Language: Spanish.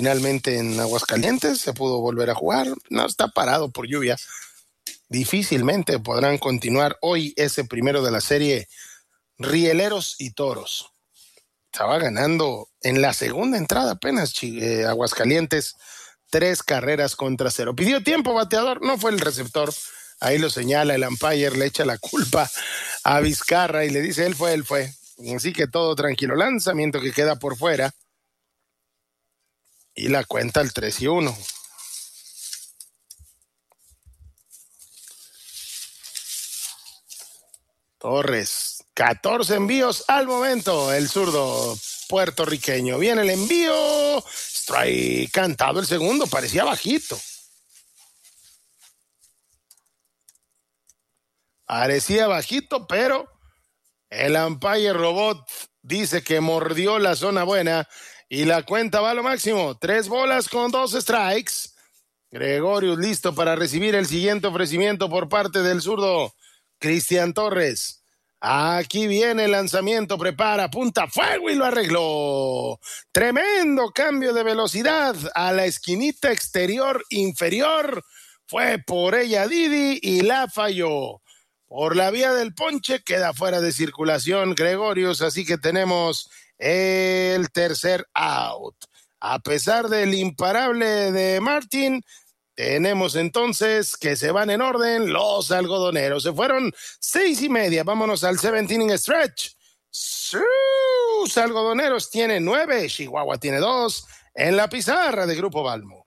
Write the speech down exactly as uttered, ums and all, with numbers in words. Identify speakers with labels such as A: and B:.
A: finalmente en Aguascalientes se pudo volver a jugar. No está parado por lluvia. Difícilmente podrán continuar hoy ese primero de la serie Rieleros y Toros. Estaba ganando en la segunda entrada apenas eh, Aguascalientes, tres carreras contra cero. Pidió tiempo bateador, no fue el receptor. Ahí lo señala el umpire, le echa la culpa a Vizcarra y le dice, él fue, él fue. Así que todo tranquilo. Lanzamiento que queda por fuera. Y la cuenta al tres y uno. Torres, catorce envíos al momento, el zurdo puertorriqueño. Viene el envío, strike cantado el segundo, parecía bajito. Parecía bajito, pero el umpire robot dice que mordió la zona buena y la cuenta va a lo máximo. Tres bolas con dos strikes. Gregorius listo para recibir el siguiente ofrecimiento por parte del zurdo Cristian Torres. Aquí viene el lanzamiento, prepara, punta fuego y lo arregló. Tremendo cambio de velocidad a la esquinita exterior inferior. Fue por ella Didi y la falló. Por la vía del ponche queda fuera de circulación Gregorius, así que tenemos el tercer out. A pesar del imparable de Martin, tenemos entonces que se van en orden los algodoneros. Se fueron seis y media. Vámonos al seventh inning stretch. Sus algodoneros tienen nueve, Chihuahua tiene dos en la pizarra de Grupo Balmo.